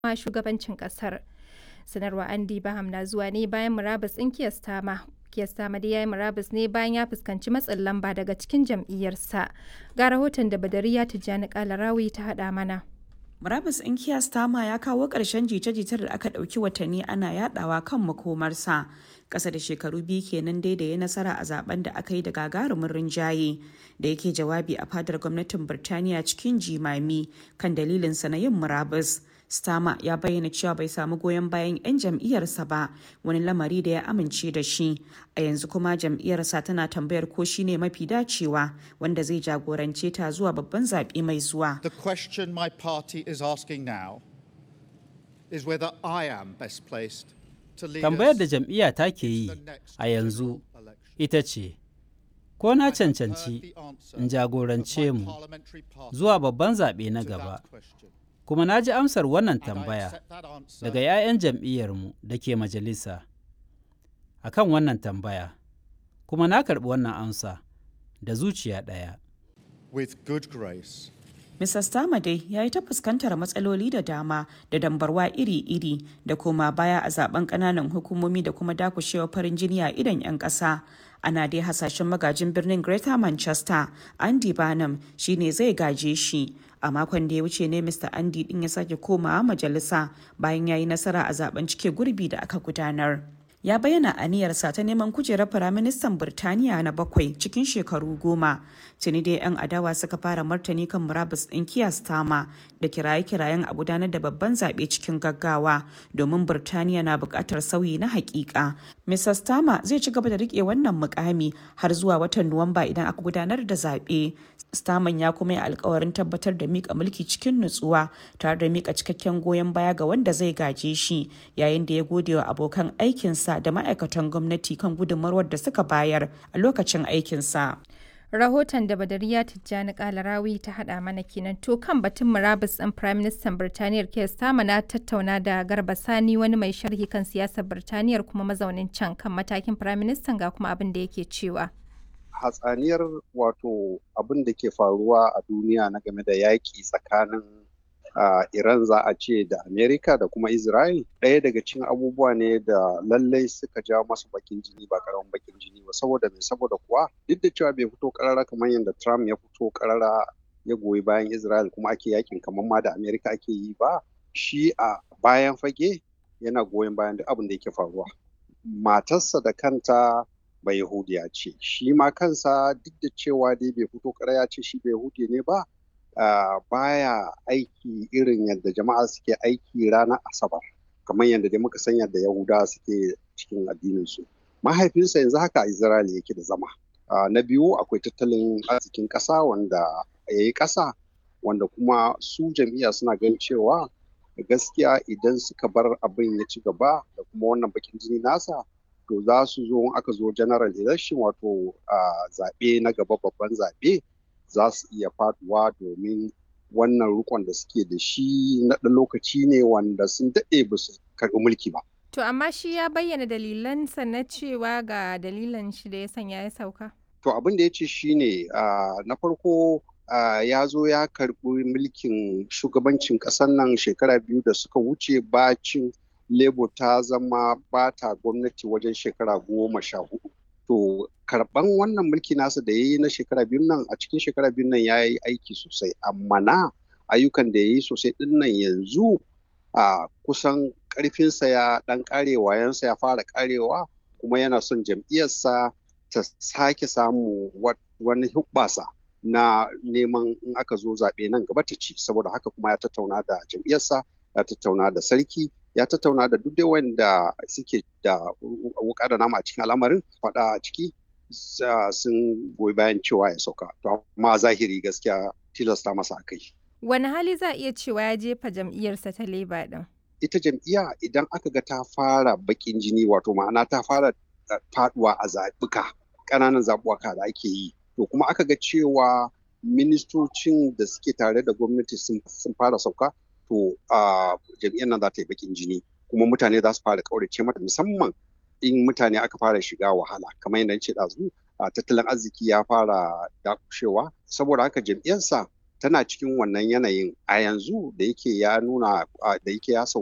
shugabancin kasar. Sanarwa Andy Baham na zuwa ne bayan murabus ɗin Keir Starmer. Keir Starmer dai ya yi murabus ne bayan ya fuskanci matsin lamba daga cikin jam'iyyarsa. Ga rahoton da Badariya Tijjani Kalarawi ta haɗa mana. Murabus ɗin Keir Starmer ya kawo ƙarshen jita-jitar da aka ɗauki watanni ana yaɗawa kan makomarsa. Ƙasa da shekaru biyu kenan dai da ya nasara a zaben da aka yi da gagarumin rinjaye. Da yake jawabi a fadar gwamnatin Birtaniya cikin jimami kan dalilinsa na yin murabus. Starmer ya bayyana cewa bai samu goyon bayan 'yan jam'iyyarsa ba, wani lamari da ya amince da shi. A yanzu kuma jam'iyyarsa tana tambayar ko shi ne mafi dacewa wanda zai jagorance ta zuwa babban zaɓe mai zuwa. The question my party is asking now is whether I am best placed to lead us. Tambayar da jam'iyya ta ke yi a yanzu ita ce, ko na cancanci in jagorance mu zuwa babban zaɓe na gaba. Kuma na ji amsar wannan tambaya daga 'ya'yan jam'iyyarmu da ke majalisa a kan wannan tambaya, kuma na karɓi wannan amsa da zuciya ɗaya. With good grace. Mr. Starmer dai ya yi ta fuskantar matsaloli da dama da dambarwa iri-iri da koma baya a zaben ƙananan hukumomi da kuma dakushewa farin jini a idon 'yan ƙasa. Ana dai hasashen magajin birnin Greater Manchester, Andy Burnham, shine zai gaje shi. A makon da ya wuce ne Mr. Andy din ya sake komawa majalisa bayan ya yi nasara a zaben cike gurbi da aka gudanar. Ya bayyana aniyarsa ta neman kujerar Firaministan Birtaniya na 7 cikin shekaru 10. Tuni dai 'yan adawa suka fara martani kan murabus ɗin Keir Starmer da kiraye-kirayen a gudanar da babban zaɓe cikin gaggawa domin Birtaniya na buƙatar sauyi na haƙiƙa. Mr. Starmer zai ci gaba da riƙe wannan mukami har zuwa watan Nuwamba idan aka gudanar da zaɓe. Starmer ya kuma yi alkawarin tabbatar da mika mulki cikin nutsuwa tare da mika cikakken goyon baya ga wanda zai gaje shi, yayin da ya gode wa abokan aikinsa da ma'aikatan gwamnati kan gudunmawar da suka bayar a lokacin aikinsa. Rahoton da Badariya Tijjani Kalarawi ta haɗa mana kenan. To kan batun murabus ɗin Prime Minister Birtaniyar Keir Starmer na tattauna da Garba Sani, wani mai sharhi kan siyasar Birtaniyar kuma mazaunin can, kan matakin Prime Minister ga kuma abin da yake cewa. Hatsaniyar wato abin da ke faruwa a duniya na game da yaƙi tsakanin Iran za a ce da Amerika da kuma Israel, ɗaya daga cikin abubuwa ne da lallai suka ja masu bakin jini ba karamin bakin jini ba. Saboda me? Saboda kuwa duk da cewa bai fito karara kamar yadda Trump ya fito karara ya goyi bayan Israel kuma ake yakin kamar ma da Amerika ake yi ba, shi a bayan fage yana goyon bayan duk abin da yake faruwa. Matarsa da kanta ba Yahudiya ce, shi ma kansa duk da cewa dai bai fito ƙara ya ce shi ba Yahudi ne ba, baya aiki irin yadda jama'a suke aiki ranar Asabar, kamar yadda dai muka san yadda Yahudawa suke cikin addininsu. Mahaifinsa yanzu haka a Isra'ila yake da zama. Na biyu, akwai tattalin arzikin ƙasa wanda ya yi ƙasa, wanda kuma su jam'iyya suna ganin cewa gaskiya idan suka bar abin ya ci gaba da kuma wannan bakin jini nasa, to za su zo aka zo general election wato zaɓe na gaba, babban zaɓe, za su iya faduwa domin wannan rukon da suke da shi na ɗan lokaci ne wanda sun daɗe ba su karɓi mulki ba. To amma shi ya bayyana dalilansa na cewa ga dalilan shi da ya sanya ya sauka. To abin da ya ce shi ne na farko ya zo ya karɓi mulkin shugabancin ƙasar nan shekara 2 da suka wuce bacin Labour ta zama bata gwamnati wajen shekara 14. To karɓan wannan mulki nasa da ya yi na shekara 2 nan, a cikin shekara 2 nan ya yi aiki sosai, amma na ayyukan da ya yi sosai ɗin nan yanzu a kusan ƙarfinsa ya ɗan ƙare, wayansa ya fara ƙarewa, kuma yana son jam'iyyarsa ta sake samu wani hubbasa na neman in aka zo zaɓe nan gaba ta ci. Saboda haka kuma ya tattauna da jam'iyyarsa, ya tattauna da sarki, ya tattauna da duk wanda suke da wuka da nama a cikin al'amarin, faɗa a ciki sun goyi bayan cewa ya sauka. To amma zahiri gaskiya tilasta masa a kai. Wani hali za a iya cewa ya jefa jam'iyyarsa ta Labour ɗin? Ita jam'iyya idan aka ga ta fara bakin jini, wato ma'ana ta fara faduwa a zaɓuka, ƙananan zaɓuka da ake yi, to kuma aka ga cewa ministocin da suke tare da gwamnati sun fara sauka, to jam'iyyar nan za ta yi bakin jini, kuma mutane za su fara ƙaurace mata, musamman in mutane aka fara shiga wahala, kamar yadda ce ɗazu, tattalin arziki ya fara dakushewa. Saboda haka jam'iyyarsa tana cikin wannan yanayin a yanzu da yake ya nuna da yake ya sauka